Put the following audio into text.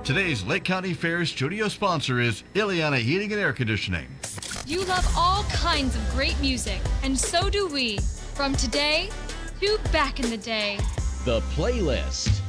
Today's Lake County Fair studio sponsor is Ileana Heating and Air Conditioning. You love all kinds of great music, and so do we. From today to back in the day. The Playlist.